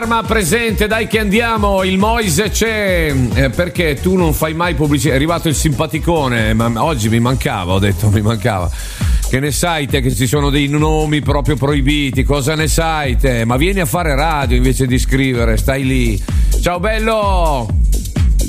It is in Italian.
Ma presente, dai che andiamo, il Moise c'è, perché tu non fai mai pubblicità, è arrivato il simpaticone, ma oggi mi mancava, mi mancava. Che ne sai te che ci sono dei nomi proprio proibiti, cosa ne sai te? Ma vieni a fare radio invece di scrivere, stai lì. Ciao bello!